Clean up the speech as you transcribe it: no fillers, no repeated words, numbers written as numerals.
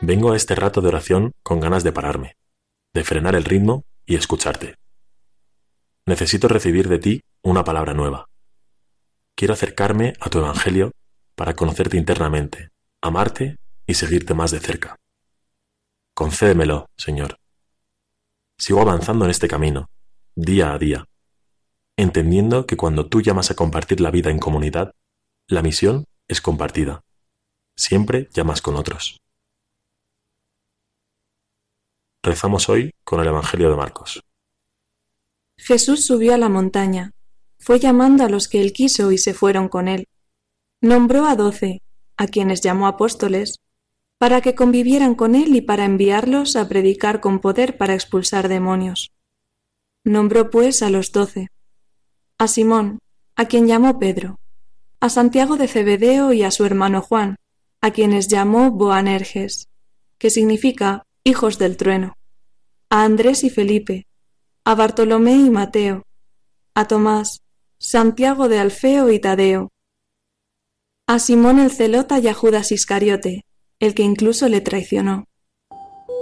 Vengo a este rato de oración con ganas de pararme, de frenar el ritmo y escucharte. Necesito recibir de ti una palabra nueva. Quiero acercarme a tu Evangelio para conocerte internamente, amarte y seguirte más de cerca. Concédemelo, Señor. Sigo avanzando en este camino, día a día, entendiendo que cuando tú llamas a compartir la vida en comunidad, la misión es compartida. Siempre llamas con otros. Rezamos hoy con el Evangelio de Marcos. Jesús subió a la montaña, fue llamando a los que él quiso y se fueron con él. Nombró a 12, a quienes llamó apóstoles, para que convivieran con él y para enviarlos a predicar con poder para expulsar demonios. Nombró pues a los 12, a Simón, a quien llamó Pedro, a Santiago de Zebedeo y a su hermano Juan, a quienes llamó Boanerges, que significa hijos del trueno, a Andrés y Felipe, a Bartolomé y Mateo, a Tomás, Santiago de Alfeo y Tadeo, a Simón el Zelota y a Judas Iscariote, el que incluso le traicionó.